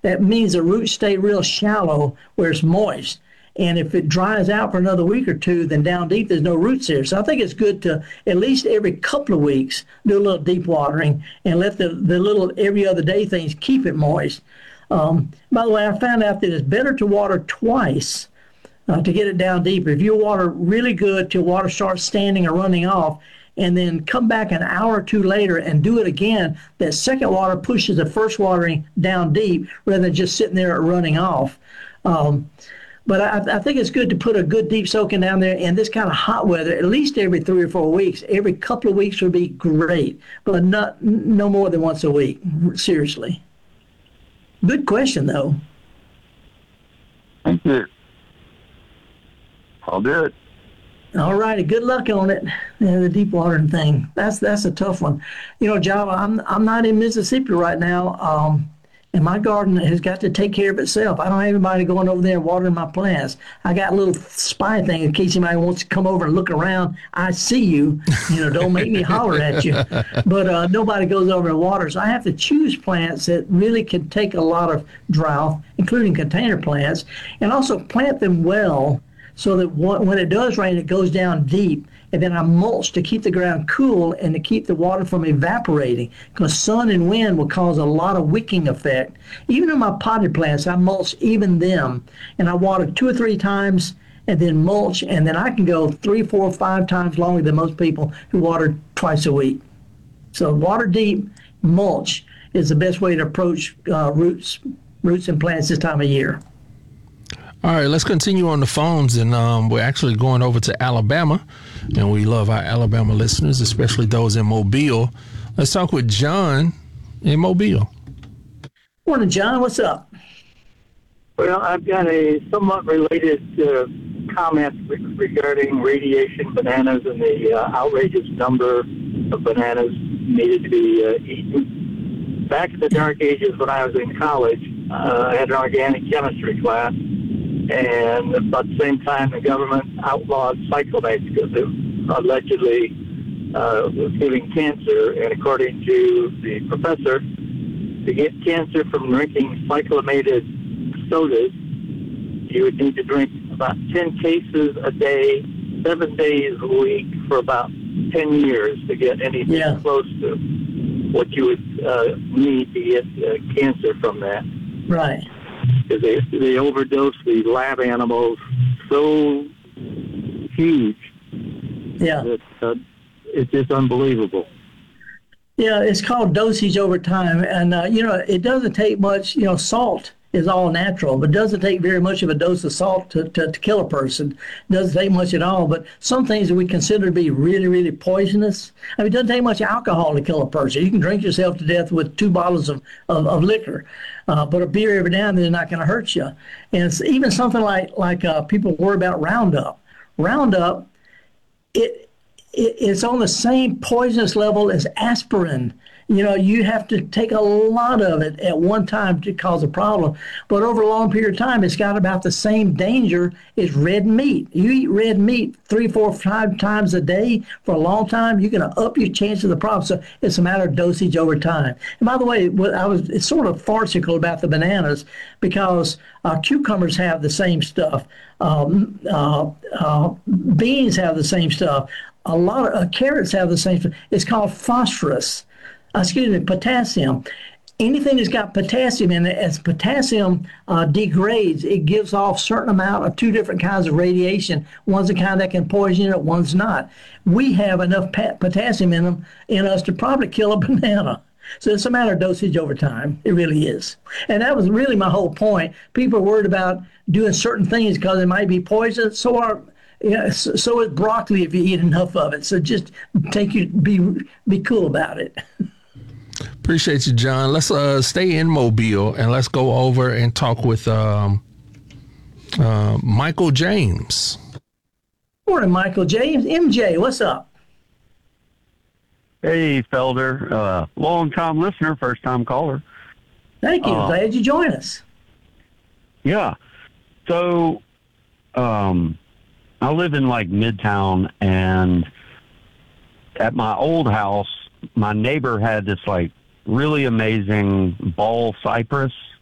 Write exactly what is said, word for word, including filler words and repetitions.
that means the roots stay real shallow where it's moist. And if it dries out for another week or two, then down deep, there's no roots there. So I think it's good to at least every couple of weeks do a little deep watering and let the, the little every other day things keep it moist. Um, by the way, I found out that it's better to water twice uh, to get it down deeper. If you water really good till water starts standing or running off, and then come back an hour or two later and do it again, that second water pushes the first watering down deep rather than just sitting there running off. Um, But I, I think it's good to put a good deep soaking down there in this kind of hot weather, at least every three or four weeks. Every couple of weeks would be great, but not no more than once a week, seriously. Good question, though. Thank you. I'll do it. All righty, good luck on it. Yeah, the deep watering thing. That's that's a tough one. You know, Java, I'm I'm not in Mississippi right now. Um, And my garden has got to take care of itself. I don't have anybody going over there watering my plants. I got a little spy thing in case anybody wants to come over and look around. I see you. You know, don't make me holler at you. But uh, nobody goes over and waters. I have to choose plants that really can take a lot of drought, including container plants, and also plant them well so that when it does rain, it goes down deep. And then I mulch to keep the ground cool and to keep the water from evaporating, because sun and wind will cause a lot of wicking effect. Even in my potted plants, I mulch even them, and I water two or three times and then mulch, and then I can go three, four, five times longer than most people who water twice a week. So water deep, mulch is the best way to approach uh, roots, roots and plants this time of year. All right, let's continue on the phones, and um, we're actually going over to Alabama, and we love our Alabama listeners, especially those in Mobile. Let's talk with John in Mobile. Morning, John. What's up? Well, I've got a somewhat related uh, comment re- regarding radiation bananas and the uh, outrageous number of bananas needed to be uh, eaten. Back in the dark ages when I was in college, uh, I had an organic chemistry class. And about the same time, the government outlawed cyclamates because it allegedly uh, was giving cancer. And according to the professor, to get cancer from drinking cyclamated sodas, you would need to drink about ten cases a day, seven days a week for about ten years to get anything yeah. close to what you would uh, need to get uh, cancer from that. Right. Because they, they overdose the lab animals so huge yeah. that uh, it's just unbelievable. Yeah, it's called dosage over time. And, uh, you know, it doesn't take much, you know, salt is all natural, but it doesn't take very much of a dose of salt to, to, to kill a person. It doesn't take much at all. But some things that we consider to be really, really poisonous, I mean, it doesn't take much alcohol to kill a person. You can drink yourself to death with two bottles of, of, of liquor. Uh, but a beer every now and then is not going to hurt you. And it's even something like, like uh, people worry about Roundup. Roundup, it, it it's on the same poisonous level as aspirin. You know, you have to take a lot of it at one time to cause a problem. But over a long period of time, it's got about the same danger as red meat. You eat red meat three, four, five times a day for a long time, you're going to up your chance of the problem. So it's a matter of dosage over time. And by the way, what I was it's sort of farcical about the bananas because uh, cucumbers have the same stuff. Um, uh, uh, beans have the same stuff. A lot of uh, carrots have the same stuff. It's called phosphorus. Uh, excuse me, potassium. Anything that's got potassium in it, as potassium uh, degrades, it gives off a certain amount of two different kinds of radiation. One's the kind that can poison you, one's not. We have enough pa- potassium in them in us to probably kill a banana. So it's a matter of dosage over time. It really is. And that was really my whole point. People are worried about doing certain things because it might be poison. So are Yeah, so, so is broccoli if you eat enough of it. So just take you be be cool about it. Appreciate you, John. Let's uh, stay in Mobile and let's go over and talk with um, uh, Michael James. Morning, Michael James. M J, what's up? Hey, Felder. Uh, long-time listener, first-time caller. Thank you. Uh, Glad you joined us. Yeah. So, um, I live in, like, Midtown, and at my old house, my neighbor had this, like, really amazing ball cypress